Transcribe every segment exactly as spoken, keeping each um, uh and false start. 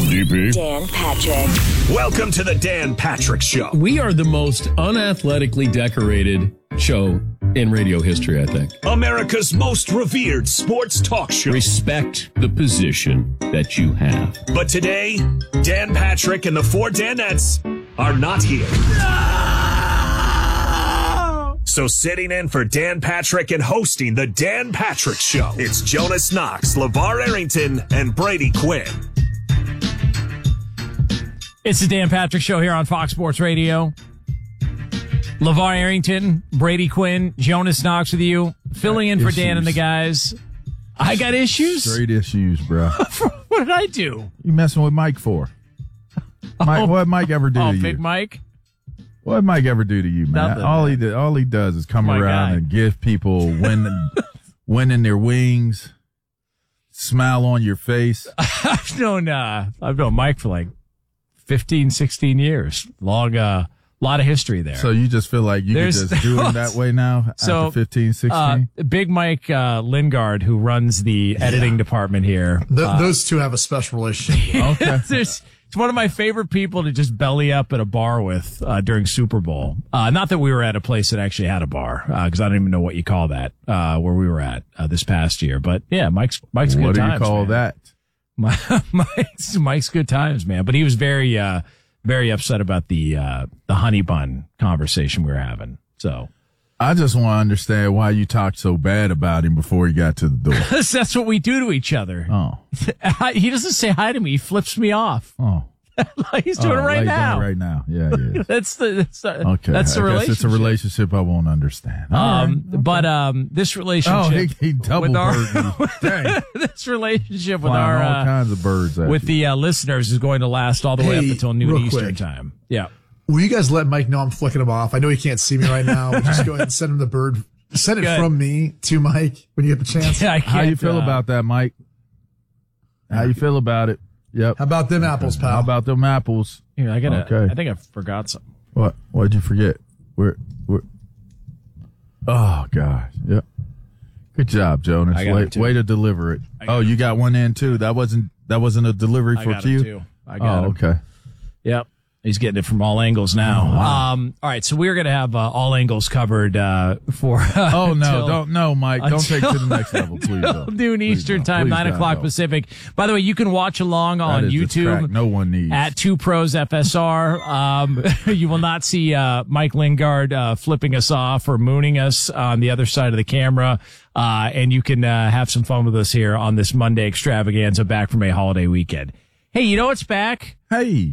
D P. Dan Patrick. Welcome to the Dan Patrick Show. We are the most unathletically decorated show in radio history, I think. America's most revered sports talk show. Respect the position that you have. But today, Dan Patrick and the four Danettes are not here. No! So sitting in for Dan Patrick and hosting the Dan Patrick Show, it's Jonas Knox, LeVar Arrington, and Brady Quinn. It's the Dan Patrick Show here on Fox Sports Radio. LeVar Arrington, Brady Quinn, Jonas Knox with you, filling in for Issues. Dan and the guys. I got issues? Straight issues, bro. What did I do? You messing with Mike for? Mike, Oh, what did Mike ever do oh, to you? Big Mike? What did Mike ever do to you, man? Nothing, all man. he did, all he does is come My around guy. and give people win, winning their wings, smile on your face. I've known, uh, I've known Mike for like fifteen, sixteen years. Long, uh, lot of history there. So you just feel like you There's- can just do it that way now So, after fifteen, sixteen? Uh, Big Mike uh, Lingard, who runs the editing department here. Th- uh, those two have a special relationship. Okay. There's, it's one of my favorite people to just belly up at a bar with uh, during Super Bowl. Uh, not that we were at a place that actually had a bar, because I don't even know what you call that, uh, where we were at uh, this past year. But yeah, Mike's Mike's What good do you times. call man. that? My, Mike's Mike's good times, man. But he was very uh, very upset about the uh, the honey bun conversation we were having. So I just want to understand why you talked so bad about him before he got to the door. that's what we do to each other. Oh, He doesn't say hi to me. He flips me off. oh. Like he's doing oh, it right like now. doing it right now. Yeah, yeah. That's the that's the, Okay. that's the I relationship. guess it's a relationship I won't understand. All Um, right. but um, this relationship Oh, he, he double with our bird me. Dang. this relationship with Flying our all uh, kinds of birds at with you. the uh, listeners is going to last all the way Hey, up until noon real Eastern quick. time. Yeah. Will you guys let Mike know I'm flicking him off? I know he can't see me right now. But just go ahead and send him the bird. Send it Good. from me to Mike when you get the chance. Yeah, I How you can't, feel uh, about that, Mike? How you feel about it? Yep. How about them apples, pal? How about them apples? Here, I gotta. Okay. I think I forgot something. What? What'd you forget? Where? Where? Oh gosh. Yep. Good job, Jonas. I got Way, it, too. way to deliver it. I got Oh, it. you got one in too. That wasn't. That wasn't a delivery I for got Q. it too. I got Oh, it. okay. Yep. He's getting it from all angles now. Um, all right, so we're going to have uh, all angles covered uh, for. Uh, Oh no! until- don't no, Mike. Don't take it to the until- next level, please. until don't. noon Please Eastern don't. time, Please nine don't, o'clock no. Pacific. By the way, you can watch along on That is the track YouTube. no one needs. At Two Pros F S R. Um, you will not see uh, Mike Lingard uh, flipping us off or mooning us on the other side of the camera. Uh, and you can uh, have some fun with us here on this Monday extravaganza back from a holiday weekend. Hey, you know what's back? Hey.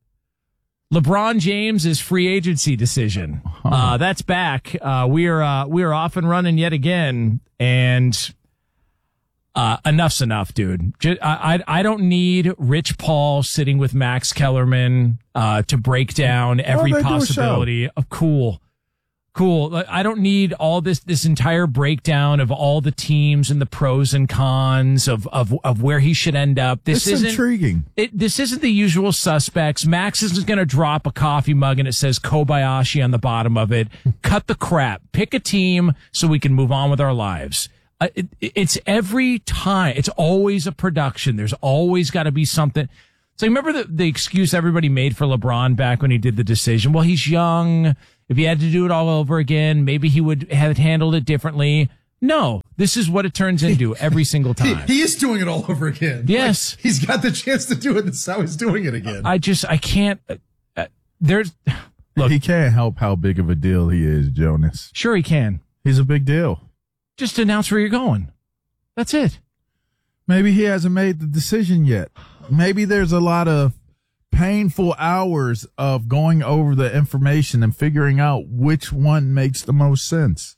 LeBron James' free agency decision. Uh, that's back. Uh, we are, uh, we are off and running yet again. And, uh, enough's enough, dude. Just, I, I, I don't need Rich Paul sitting with Max Kellerman, uh, to break down every they do a possibility of cool. Cool. I don't need all this, this entire breakdown of all the teams and the pros and cons of, of, of where he should end up. This It's isn't intriguing. It, this isn't the usual suspects. Max isn't going to drop a coffee mug and it says Kobayashi on the bottom of it. Cut the crap. Pick a team so we can move on with our lives. Uh, it, it's every time. It's always a production. There's always got to be something. So remember the, the excuse everybody made for LeBron back when he did the decision? Well, he's young. If he had to do it all over again, maybe he would have handled it differently. No, this is what it turns into every single He, time. he is doing it all over again. Yes. Like, he's got the chance to do it. This is how he's doing it again. I just, I can't, uh, uh, there's, look, He can't help how big of a deal he is, Jonas. sure he can. He's a big deal. Just announce where you're going. That's it. Maybe he hasn't made the decision yet. Maybe there's a lot of painful hours of going over the information and figuring out which one makes the most sense.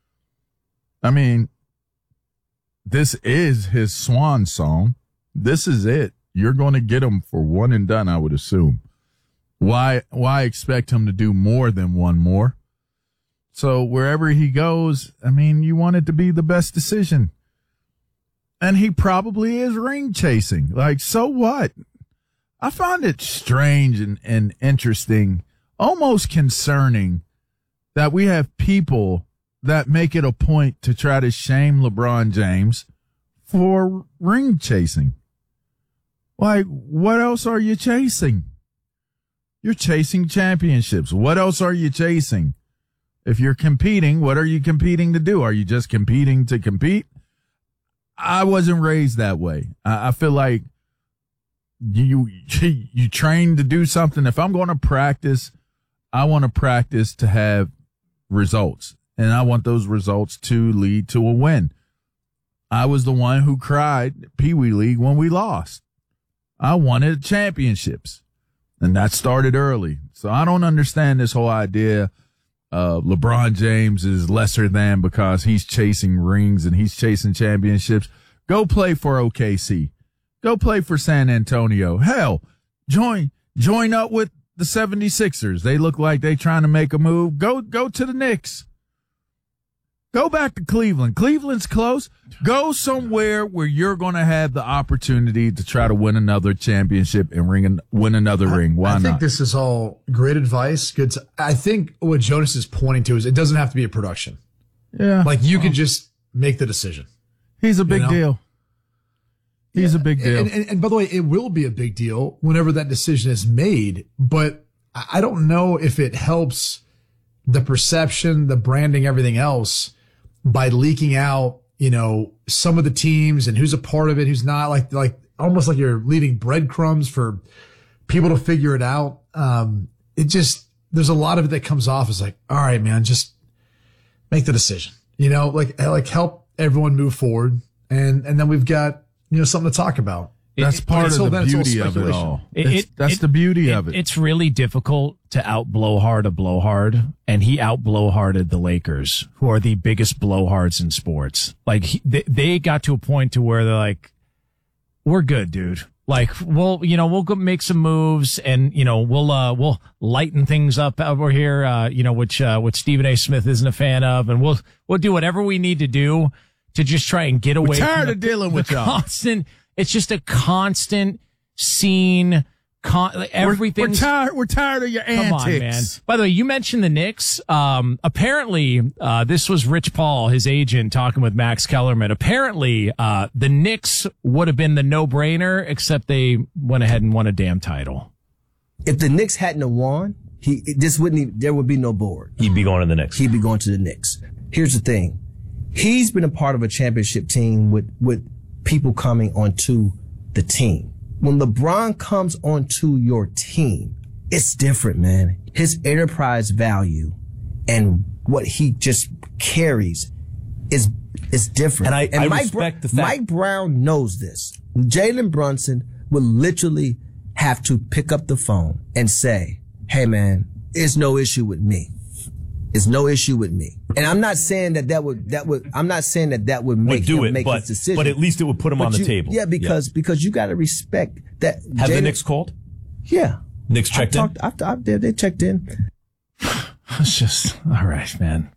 I mean, this is his swan song. This is it. You're going to get him for one and done, I would assume. Why, why expect him to do more than one more? So wherever he goes, I mean, you want it to be the best decision. And he probably is ring chasing. Like, so what? I find it strange and, and interesting, almost concerning, that we have people that make it a point to try to shame LeBron James for ring chasing. Like, what else are you chasing? You're chasing championships. What else are you chasing? If you're competing, what are you competing to do? Are you just competing to compete? I wasn't raised that way. I, I feel like you, you you train to do something. If I'm going to practice, I want to practice to have results, and I want those results to lead to a win. I was the one who cried Pee Wee League when we lost. I wanted championships, and that started early. So I don't understand this whole idea uh, LeBron James is lesser than because he's chasing rings and he's chasing championships. Go play for O K C. Go play for San Antonio. Hell, join join up with the seventy-sixers. They look like they trying to make a move. Go go to the Knicks. Go back to Cleveland. Cleveland's close. Go somewhere where you're going to have the opportunity to try to win another championship and ring an, win another I, ring. Why not? I think not? This is all great advice. Good. To, I think what Jonas is pointing to is it doesn't have to be a production. Yeah. Like you well, can just make the decision. He's a big you know? deal. He's yeah. a big deal. And, and, and by the way, it will be a big deal whenever that decision is made. But I don't know if it helps the perception, the branding, everything else by leaking out, you know, some of the teams and who's a part of it, who's not, like, like almost like you're leaving breadcrumbs for people to figure it out. Um, it just, there's a lot of it that comes off as like, all right, man, just make the decision, you know, like, like help everyone move forward. And, and then we've got, you know, something to talk about. That's it, part of the then, beauty of it all. It, it, that's it, the beauty it, of it. It's really difficult to out blowhard a blowhard, and he out blowharded the Lakers, who are the biggest blowhards in sports. Like he, they, they got to a point to where they're like, "We're good, dude. Like we'll, you know, we'll go make some moves, and you know, we'll uh, we'll lighten things up over here, uh, you know, which uh, which Stephen A. Smith isn't a fan of, and we'll we'll do whatever we need to do to just try and get away. We're tired from the, of dealing with the y'all. constant. It's just a constant scene. Con- everything. We're, we're tired. We're tired of your antics. Come on, man. By the way, you mentioned the Knicks. Um, apparently, uh, this was Rich Paul, his agent, talking with Max Kellerman. Apparently, uh, the Knicks would have been the no-brainer, except they went ahead and won a damn title. If the Knicks hadn't have won, he this wouldn't. Even, there would be no board. He'd be going to the Knicks. He'd be going to the Knicks. Here's the thing: he's been a part of a championship team with with people coming onto the team. When LeBron comes onto your team, it's different, man. His enterprise value and what he just carries is is different. And I, and I Mike respect Br- the fact. Mike Brown knows this. Jalen Brunson will literally have to pick up the phone and say, "Hey, man, it's no issue with me. It's no issue with me." And I'm not saying that that would, that would, I'm not saying that that would make would do him it, make but, his decision. but at least it would put him But on the you- table. Yeah, because, because you got to respect that. Have Jalen- the Knicks called? Yeah. Knicks checked I in? talked, After, after they checked in. It's just, all right, man.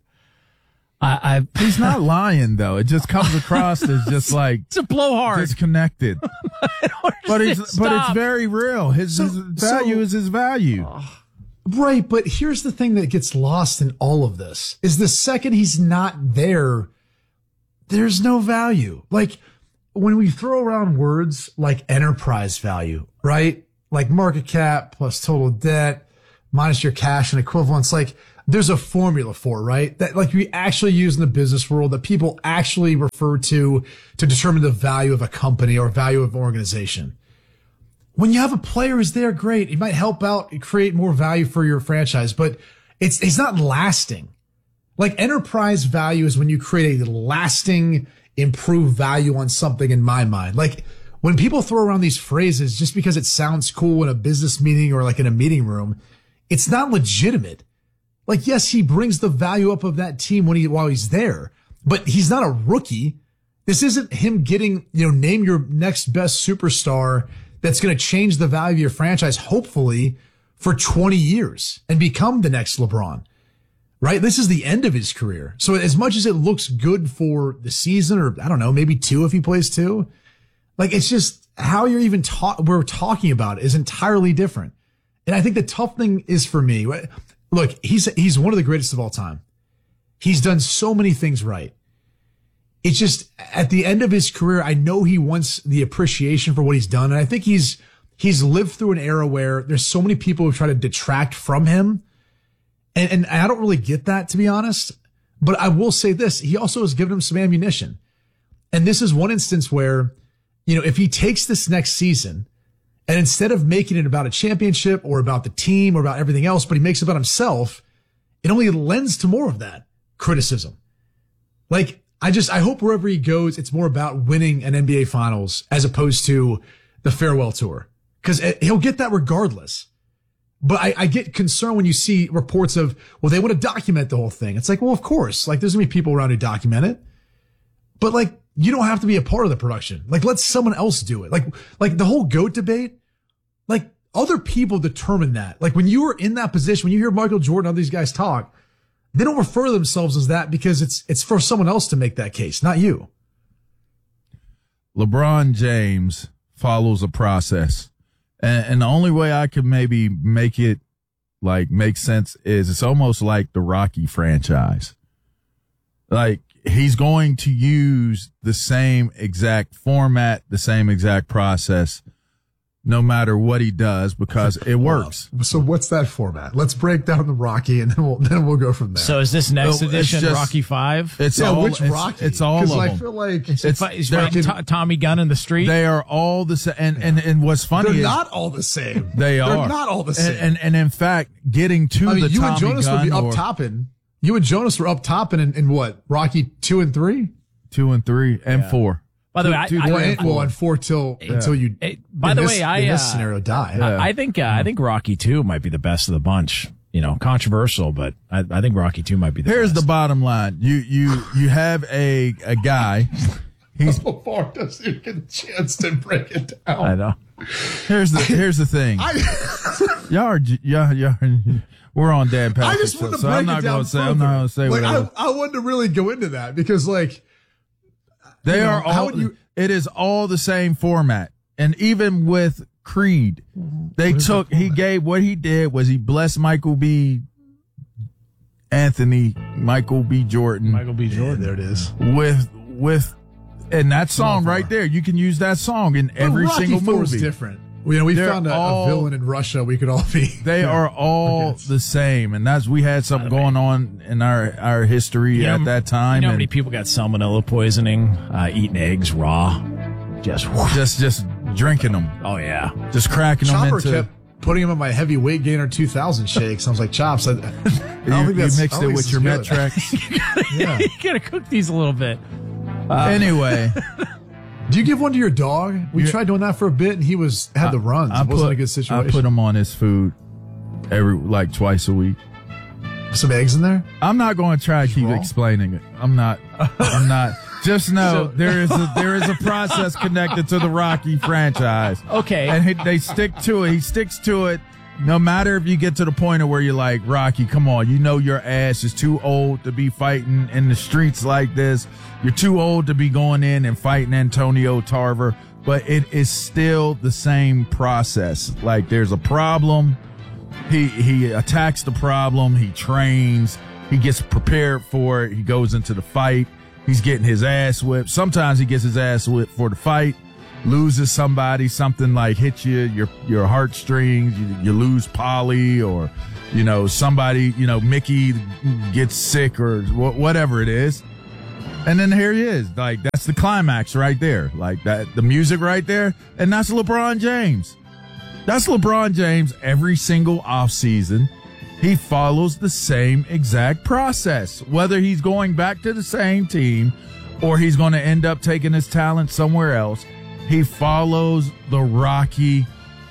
I, I He's not lying though. It just comes across as just like it's a blowhard. disconnected. But it's Stop. but it's very real. His, So- his value so- is his value. Right, but here's the thing that gets lost in all of this is the second he's not there, there's no value. Like when we throw around words like enterprise value, right? Like market cap plus total debt minus your cash and equivalents. Like there's a formula for it, right? That like we actually use in the business world that people actually refer to to determine the value of a company or value of an organization. When you have a player who's there, great. He might help out and create more value for your franchise, but it's, it's not lasting. Like enterprise value is when you create a lasting, improved value on something in my mind. Like when people throw around these phrases just because it sounds cool in a business meeting or like in a meeting room, it's not legitimate. Like, yes, he brings the value up of that team when he, while he's there, but he's not a rookie. This isn't him getting, you know, name your next best superstar that's going to change the value of your franchise, hopefully, for twenty years and become the next LeBron, right? This is the end of his career. So as much as it looks good for the season, or I don't know, maybe two if he plays two, like it's just how you're even talk, we're talking about it is entirely different. And I think the tough thing is for me, look, he's, he's one of the greatest of all time. He's done so many things right. it's just at the end of his career, I know he wants the appreciation for what he's done. And I think he's, he's lived through an era where there's so many people who try to detract from him. And, and I don't really get that, to be honest. But I will say this. He also has given him some ammunition. And this is one instance where, you know, if he takes this next season and instead of making it about a championship or about the team or about everything else, but he makes it about himself, it only lends to more of that criticism. Like, I just, I hope wherever he goes, it's more about winning an N B A finals as opposed to the farewell tour. Cause he'll get that regardless. But I, I get concerned when you see reports of, well, they want to document the whole thing. It's like, well, of course, like there's gonna be people around who document it, but like, you don't have to be a part of the production. Like, let someone else do it. Like, like the whole GOAT debate, like other people determine that. Like when you were in that position, when you hear Michael Jordan and these guys talk, they don't refer to themselves as that because it's, it's for someone else to make that case, not you. LeBron James follows a process. And, and the only way I could maybe make it like make sense is it's almost like the Rocky franchise. Like he's going to use the same exact format, the same exact process, no matter what he does, because it works. Well, so what's that format? Let's break down the Rocky and then we'll, then we'll go from there. So is this next No, it's edition just- Rocky Five? It's yeah, all, which it's, Rocky? it's all of I them. feel like Is it's- it, is they're- fighting To- Tommy Gunn in the street? They are all the same. And, and, and what's funny they're is not all the same. they are They're not all the same. And, and, and in fact, getting to I mean, the you Tommy and Jonas Gunn would be up or topping. You and Jonas were up topping in, in what? Rocky two and three? two and three and four. By the way, I, Two- I, two Well, and and, well, and four till until you. Hey, by in the this- way, I, in this uh, scenario die. Yeah. I think uh, I think Rocky Two might be the best of the bunch. You know, controversial, but I, I think Rocky Two might be the Here's best. the bottom line. You, you, you have a, a guy. He's, So far doesn't even get a chance to break it down. I know. here's the, here's the thing. Y'all are, y'all, y'all, we're on Dan Patrick. I just so, wanted to so break I'm not it down gonna say, further. I'm not going to say like, whatever. I, I wanted to really go into that because, like, They you know, are how all, would you- it is all the same format. And even with Creed, they took, he gave, what he did was he blessed Michael B. Anthony, Michael B. Jordan. Michael B. Jordan. there it is. with with and that song right there, you can use that song in every Rocky single four is movie. different. You know, we They're found a, all- a villain in Russia. We could all be. They yeah. are all Against. the same, and that's we had something going on in our our history You know, at that time, You know how and many people got salmonella poisoning, uh, eating eggs raw? Just, just just drinking them, oh yeah. just cracking Chopper them into. kept putting him in my heavy weight gainer two thousand shakes. I was like, Chops. I, I don't You, think you that's, mixed I it don't think with this your is good. Metrex. Yeah. You gotta cook these a little bit. Anyway, Do you give one to your dog? We Yeah. tried doing that for a bit, and he was had the runs. I It wasn't put a good situation. I put him on his food every like twice a week. Some eggs in there. I'm not going to try to keep raw? explaining it. I'm not. I'm not. Just know there is a there is a process connected to the Rocky franchise. Okay. And he, they stick to it. He sticks to it. No matter if you get to the point of where you're like, Rocky, come on, you know your ass is too old to be fighting in the streets like this. You're too old to be going in and fighting Antonio Tarver. But it is still the same process. Like there's a problem. He he attacks the problem. He trains. He gets prepared for it. He goes into the fight. He's getting his ass whipped. Sometimes he gets his ass whipped for the fight. Loses somebody, something like hits you, your your heartstrings, you, you lose Polly, or, you know, somebody, you know, Mickey gets sick or wh- whatever it is. And then here he is. Like, that's the climax right there. Like, that, the music right there. And that's LeBron James. That's LeBron James every single offseason. He follows the same exact process, whether he's going back to the same team or he's going to end up taking his talent somewhere else. He follows the Rocky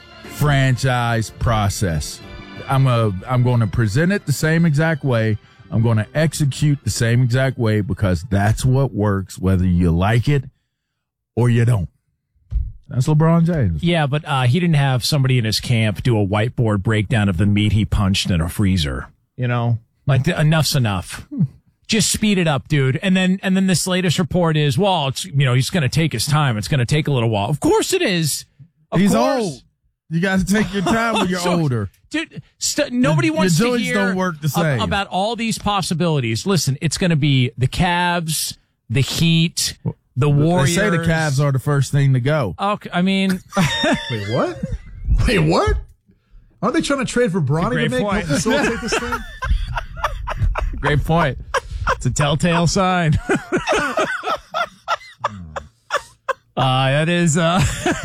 franchise process. I'm a, I'm going to present it the same exact way. I'm going to execute the same exact way because that's what works, whether you like it or you don't. That's LeBron James. Yeah, but uh, he didn't have somebody in his camp do a whiteboard breakdown of the meat he punched in a freezer. You know, like the, enough's enough. Just speed it up, dude. And then, and then this latest report is, well, it's, you know, he's going to take his time. It's going to take a little while. Of course it is. Of He's course. old. You got to take your time when you're So- older. Dude, st- nobody Your- wants your to joints hear don't work the ab- same. about all these possibilities. Listen, it's going to be the Cavs, the Heat, the Warriors. They say the Cavs are the first thing to go. Okay, I mean, Wait, what? Wait, what? Aren't they trying to trade for Bronny Great to make point. help facilitate this thing? great point. It's a telltale sign. uh, that is, uh,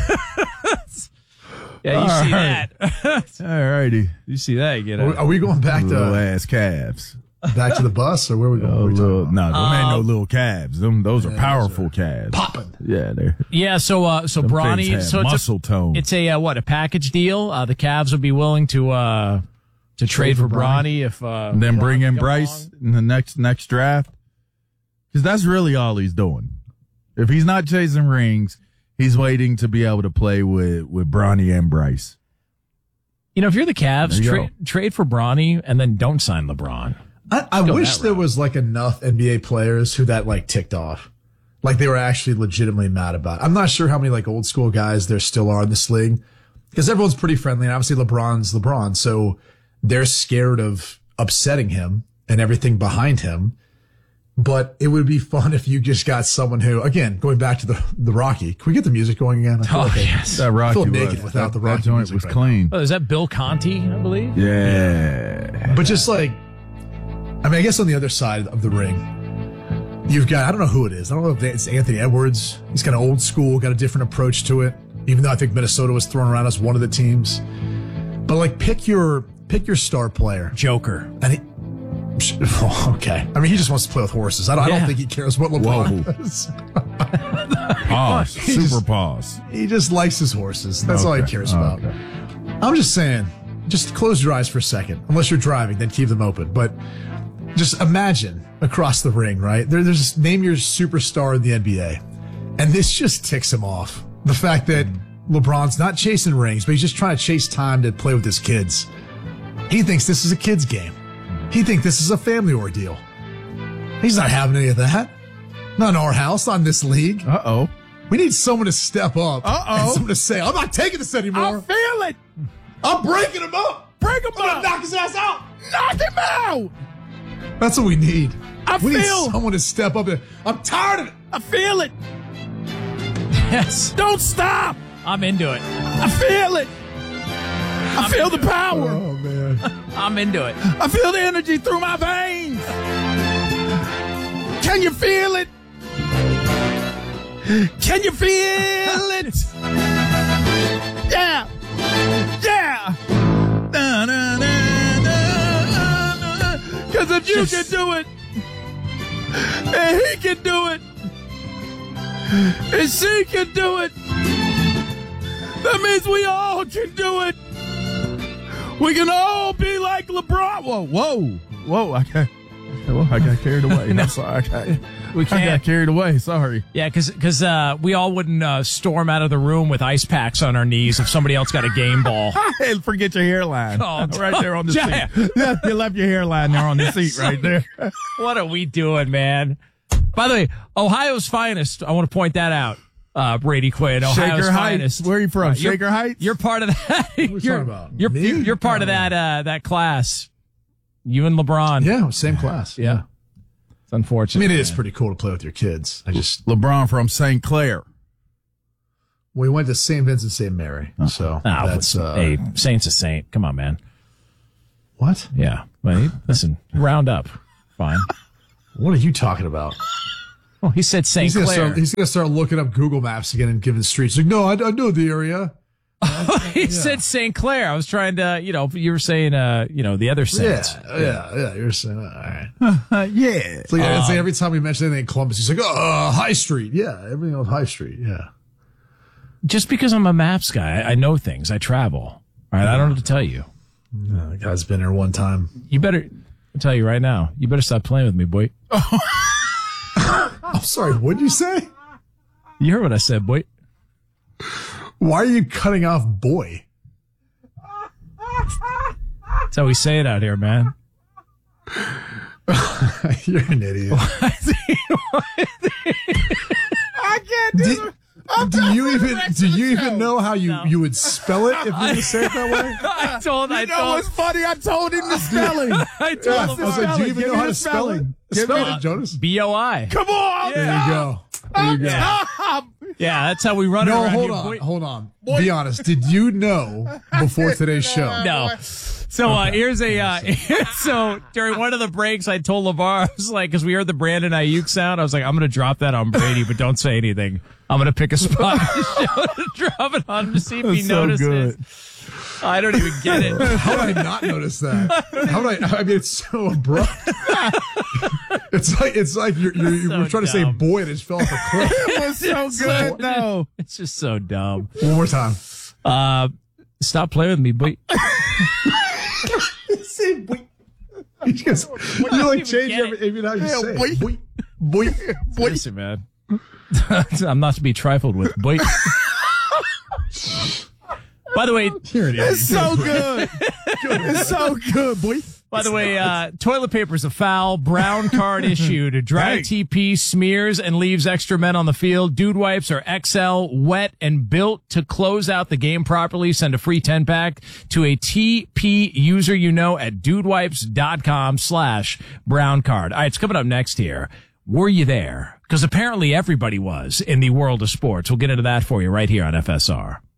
yeah, you All see right. that. All righty. You see that, you get Are we, it. are we going back Little to ass Cavs. back to the bus, or where are we going? Oh, What are we talking little, about? no, them ain't no little calves. Them, those are powerful calves. Popping. Yeah, they're Yeah, so, uh, so them things Bronny, have so it's muscle a, tone. it's a, uh, what, a package deal? Uh, the Cavs would be willing to, uh, to trade, for for Bronny if, uh, and then LeBron bring in comes Bryce along. in the next next draft, because that's really all he's doing. If he's not chasing rings, he's waiting to be able to play with with Bronny and Bryce. You know, if you're the Cavs, There you tra- go. trade for Bronny and then don't sign LeBron. I, I go wish that there route. was like enough N B A players who that like ticked off. Like they were actually legitimately mad about it. I'm not sure how many like old school guys there still are in this league because everyone's pretty friendly. And obviously LeBron's LeBron. So they're scared of upsetting him and everything behind him. But it would be fun if you just got someone who, again, going back to the the Rocky. Can we get the music going again? I feel Oh, like I- yes. That Rocky feel was, naked without that, the Rocky that joint music was right clean. Oh, is that Bill Conti, I believe? Yeah, But just like, I mean, I guess on the other side of the ring, you've got, I don't know who it is. I don't know if it's Anthony Edwards. He's kind of old school, got a different approach to it, even though I think Minnesota was thrown around as one of the teams. But like, pick your, pick your star player. Joker. And he, okay. I mean, he just wants to play with horses. I don't, I Yeah. don't think he cares what LeBron Whoa. does. pause, He super just- pause. He just likes his horses. That's all he Okay. cares about. Okay. I'm just saying, just close your eyes for a second. Unless you're driving, then keep them open. But just imagine across the ring, right? There, there's just name your superstar in the N B A. And this just ticks him off. The fact that LeBron's not chasing rings, but he's just trying to chase time to play with his kids. He thinks this is a kid's game. He thinks this is a family ordeal. He's not having any of that. Not in our house, not in this league. Uh oh. We need someone to step up. Uh-oh. And someone to say, I'm not taking this I anymore. feel it. I'm breaking him up. Break him I'm going up. to knock his ass out. Knock him out. That's what we need. I we need feel- someone to step up. And, I'm tired of it. I feel it. Yes. Don't stop. I'm into it. I feel it. I feel the power. Oh, man. I'm into it. I feel the energy through my veins. Can you feel it? Can you feel it? Yeah. Yeah. Because if you can do it, and he can do it, and she can do it, that means we all can do it. We can all be like LeBron. Whoa, whoa, whoa! I got, well, I got carried away. I'm sorry. I got, We I got can't. carried away. Sorry. Yeah, because because uh, we all wouldn't uh, storm out of the room with ice packs on our knees if somebody else got a game ball. Hey, forget your hairline. Oh, right there on the Jack. seat. Yeah, you left your hairline there on the seat right there. What are we doing, man? By the way, Ohio's finest. I want to point that out. Uh, Brady Quinn, Ohio's Shaker finest. Heights. Where are you from? Uh, you're- Shaker Heights? You're part of that. are you you're, talking about? You're, Me? you're, you're part of Oh. that uh, that class. You and LeBron. Yeah, same class. Yeah. It's I unfortunate. mean, it is man. pretty cool to play with your kids. I just, LeBron from Saint Clair. we went to Saint Vincent, Saint Mary. So Oh, that's, uh, hey, Saint's a saint. Come on, man. what? Yeah. Well, listen, round up. Fine. What are you talking about? Well, he said Saint He's gonna, Clair. start, he's gonna start looking up Google Maps again and giving streets. Like, no, I, I know the area. He said Saint Clair. I was trying to, you know, you were saying, uh, you know, the other Yeah, saints. yeah, yeah. You're saying, all right. Uh, yeah. It's like, it's like every time we mention anything in Columbus, he's like, oh, uh, High Street. Yeah, everything on High Street. Yeah. Just because I'm a maps guy, I, I know things. I travel. All right, I don't know what to tell you. Uh, the guy's been here one time. You better, I'll tell you right now, you better stop playing with me, boy. I'm sorry, what'd you say? You heard what I said, boy. Why are you cutting off boy? That's how we say it out here, man. You're an idiot. I can't do Do, do you even do you even know how you, No. you would spell it if you would say it that way? I told, I You know told, what's funny? I told him the spelling. I told Yeah, I him. was like, do you even Give know me how the to spell it? spelling. Spell it, Jonas. B O I. Come on. There you go. There you go. Stop. Yeah, that's how we run it No, around hold here, on. boy. Hold on. Be honest. Did you know before today's show? No. So uh, here's a uh, so during one of the breaks, I told LeVar, I was like, because we heard the Brandon Ayuk sound, I was like, I'm going to drop that on Brady, but don't say anything. I'm going to pick a spot in the show to drop it on to see if he That's so notices. good. I don't even get it. How did I not notice that? How did I? I mean, it's so abrupt. It's like it's like you're you're, So you're trying to say dumb. boy and it just fell off a cliff. It was so good. No. It's just so dumb. One more time. Uh, stop playing with me, boy. Say boy. You just you like change get every, even how you Yeah, say boy. it. Boy. Boy. Boy. Listen, man. I'm not to be trifled with, boy. By the way, Here it It's is. so good. It's so good, boy. By the way, uh, toilet paper's a foul. Brown card issued. Dry Hey. T P smears and leaves extra men on the field. Dude wipes are X L, wet, and built to close out the game properly. Send a free ten pack to a T P user you know at dudewipes.com slash brown card. All right, it's coming up next here. Were you there? Because apparently everybody was in the world of sports. We'll get into that for you right here on F S R.